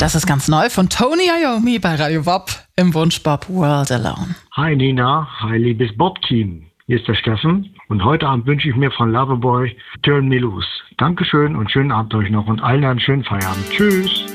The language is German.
das ist ganz neu von Tony Iommi bei Radio WOP im Wunschbop World Alone. Hi Nina, hi liebes Bob-Team. Hier ist der Steffen und heute Abend wünsche ich mir von Loverboy Turn Me Loose. Dankeschön und schönen Abend euch noch und allen einen schönen Feierabend. Tschüss.